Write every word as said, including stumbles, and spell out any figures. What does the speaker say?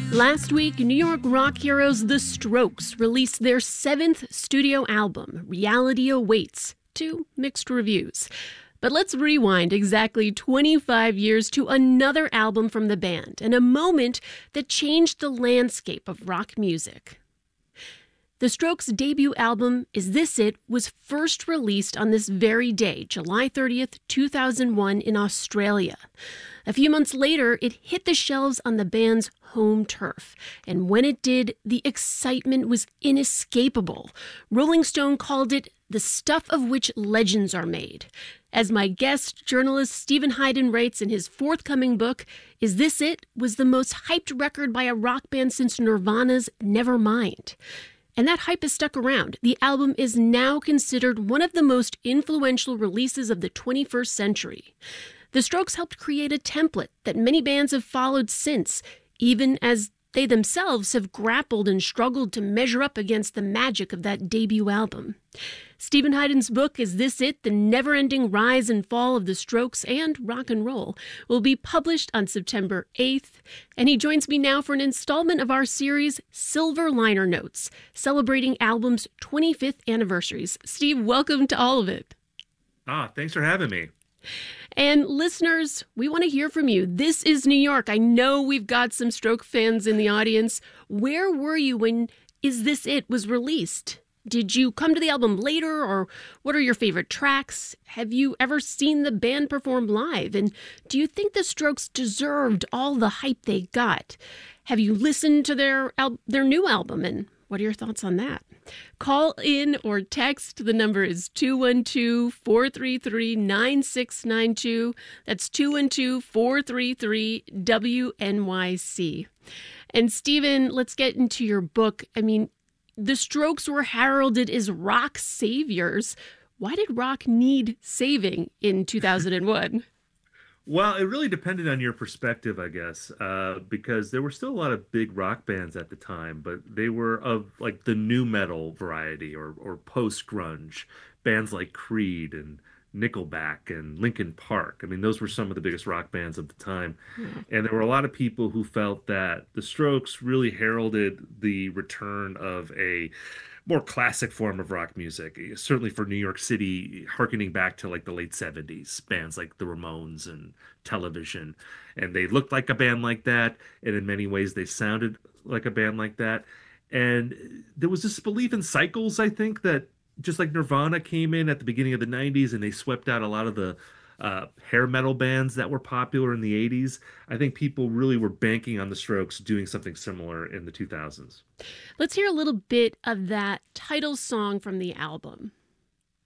Last week, New York rock heroes The Strokes released their seventh studio album, Reality Awaits, to mixed reviews. But let's rewind exactly twenty-five years to another album from the band and a moment that changed the landscape of rock music. The Strokes' debut album, Is This It?, was first released on this very day, July thirtieth, two thousand one, in Australia. A few months later, it hit the shelves on the band's home turf. And when it did, the excitement was inescapable. Rolling Stone called it the stuff of which legends are made. As my guest, journalist Steven Hyden writes in his forthcoming book, Is This It? Was the most hyped record by a rock band since Nirvana's Nevermind. And that hype has stuck around. The album is now considered one of the most influential releases of the twenty-first century. The Strokes helped create a template that many bands have followed since, even as they themselves have grappled and struggled to measure up against the magic of that debut album. Steven Hyden's book, Is This It? The Never-Ending Rise and Fall of the Strokes and Rock and Roll, will be published on September eighth, and he joins me now for an installment of our series, Silver Liner Notes, celebrating album's twenty-fifth anniversaries. Steve, welcome to all of it. Ah, thanks for having me. And listeners, we want to hear from you. This is New York. I know we've got some Stroke fans in the audience. Where were you when Is This It? Was released? Did you come to the album later, or what are your favorite tracks? Have you ever seen the band perform live? And do you think the Strokes deserved all the hype they got? Have you listened to their al- their new album, and what are your thoughts on that? Call in or text. The number is two one two, four three three, nine six nine two. That's two one two, four three three, W N Y C. And Steven, let's get into your book. I mean, the Strokes were heralded as rock saviors. Why did rock need saving in two thousand one? Well, it really depended on your perspective, I guess, uh, because there were still a lot of big rock bands at the time, but they were of like the nu metal variety or or post-grunge. Bands like Creed and Nickelback and Linkin Park. I mean, those were some of the biggest rock bands of the time. Mm. And there were a lot of people who felt that the Strokes really heralded the return of a more classic form of rock music, certainly for New York City, harkening back to like the late seventies, bands like the Ramones and Television. And they looked like a band like that, and in many ways they sounded like a band like that. And there was this belief in cycles, I think, that just like Nirvana came in at the beginning of the nineties and they swept out a lot of the uh, hair metal bands that were popular in the eighties, I think people really were banking on the Strokes doing something similar in the two thousands. Let's hear a little bit of that title song from the album.